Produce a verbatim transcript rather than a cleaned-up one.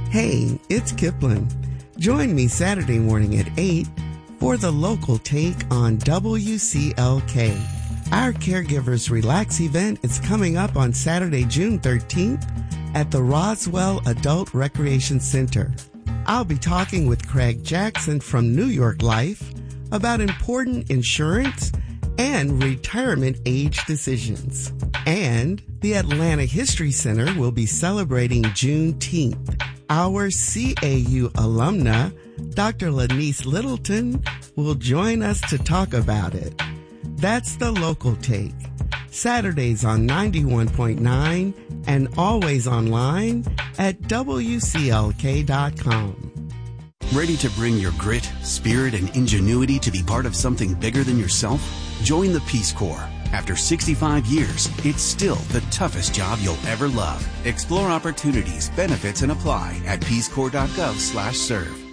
Hey, it's Kipling. Join me Saturday morning at eight for the local take on W C L K. Our Caregivers Relax event is coming up on Saturday, June thirteenth at the Roswell Adult Recreation Center. I'll be talking with Craig Jackson from New York Life about important insurance and retirement age decisions. And the Atlanta History Center will be celebrating Juneteenth. Our C A U alumna, Doctor Lanice Littleton, will join us to talk about it. That's the local take. Saturdays on ninety-one point nine and always online at W C L K dot com. Ready to bring your grit, spirit, and ingenuity to be part of something bigger than yourself? Join the Peace Corps. After sixty-five years, it's still the toughest job you'll ever love. Explore opportunities, benefits, and apply at peace corps dot gov slash serve.